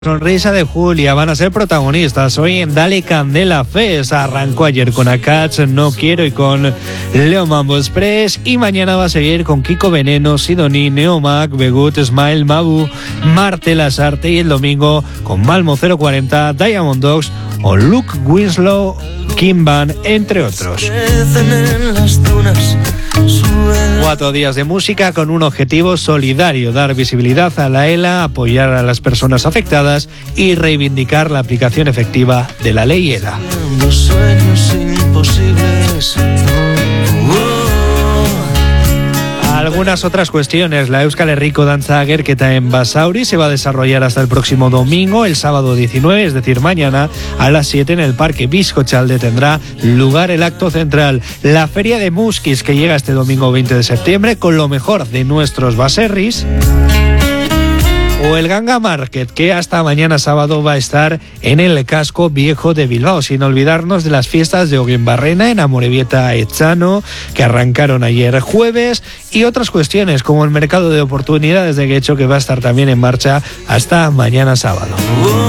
Sonrisa de Julia van a ser protagonistas hoy en Dale Candela Fest. Arrancó ayer con Akats, No Quiero y con Leo Mambo Express, y mañana va a seguir con Kiko Veneno, Sidoní, Neomac, Begut, Smile, Mabu, Marte Lasarte, y el domingo con Malmo 040, Diamond Dogs o Luke Winslow, Kimban, entre otros. 4 días de música con un objetivo solidario: dar visibilidad a la ELA, apoyar a las personas afectadas y reivindicar la aplicación efectiva de la ley ELA. Los sueños imposibles. Algunas otras cuestiones. La Euskal Herriko Dantza Agerketa en Basauri se va a desarrollar hasta el próximo domingo. El sábado 19, es decir, mañana, a las 7 en el Parque Bizkotxalde tendrá lugar el acto central. La Feria de Muskis, que llega este domingo 20 de septiembre con lo mejor de nuestros baserris. O el Ganga Market, que hasta mañana sábado va a estar en el casco viejo de Bilbao, sin olvidarnos de las fiestas de Oguenbarrena en Amorebieta Echano, que arrancaron ayer jueves, y otras cuestiones como el mercado de oportunidades de Guecho, que va a estar también en marcha hasta mañana sábado.